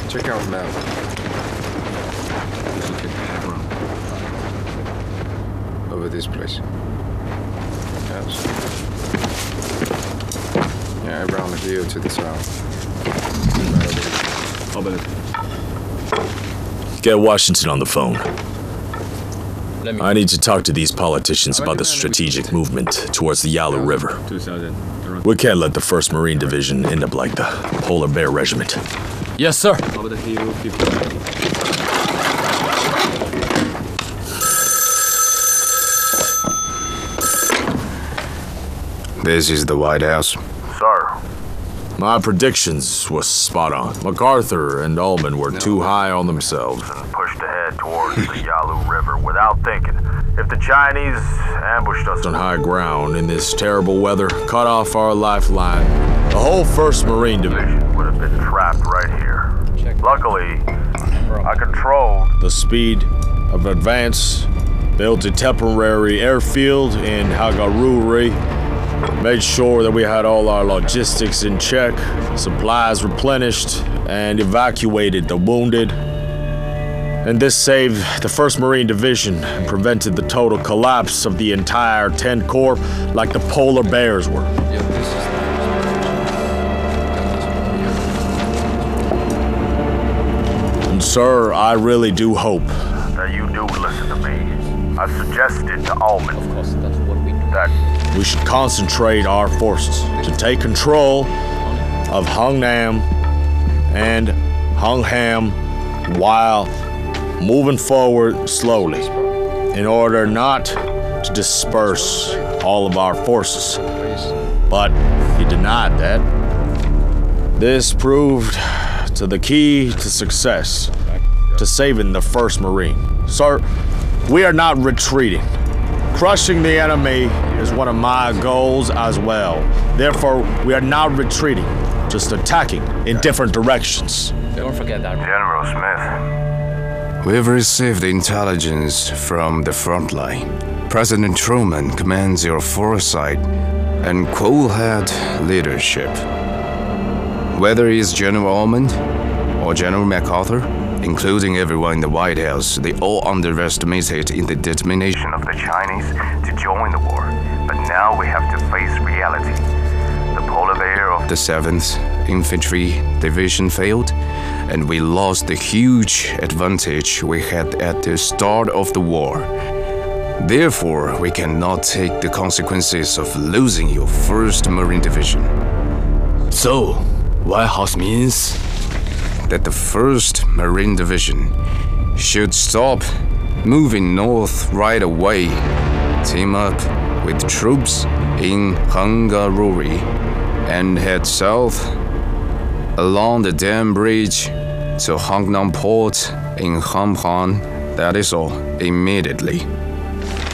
Check out map. Over this place. Yes. Yeah, around the hill to the south. Get Washington on the phone. I need to talk to these politicians about the strategic movement towards the Yalu River. We can't let the 1st Marine Division end up like the Polar Bear Regiment. Yes, sir. This is the White House. Sir. My predictions was spot on. MacArthur and Ullman were too high on themselves. And pushed ahead towards the Yalu River without thinking. If the Chinese ambushed us on high ground in this terrible weather, cut off our lifeline, the whole 1st Marine Division would have been trapped right here. Luckily, I controlled the speed of advance, built a temporary airfield in Hagaruri, made sure that we had all our logistics in check, supplies replenished, and evacuated the wounded. And this saved the 1st Marine Division and prevented the total collapse of the entire 10th Corps like the polar bears were. And sir, I really do hope that you do listen to me. I suggested to Ullman that we should concentrate our forces to take control of Hungnam and Hungham while moving forward slowly in order not to disperse all of our forces. But he denied that. This proved to the key to success, to saving the 1st Marine. Sir, we are not retreating. Crushing the enemy is one of my goals as well. Therefore, we are not retreating, just attacking in different directions. Don't forget that. General Smith. We've received intelligence from the front line. President Truman commands your foresight and cool-head leadership. Whether it's General Ullman or General MacArthur, including everyone in the White House, they all underestimated in the determination of the Chinese to join the war. But now we have to face reality. The polar bear of the 7th Infantry Division failed, and we lost the huge advantage we had at the start of the war. Therefore, we cannot take the consequences of losing your 1st Marine Division. So, White House means that the 1st Marine Division should stop moving north right away, team up with troops in Hungaruri, and head south along the dam bridge to Hungnam Port in Hamhan. That is all, immediately.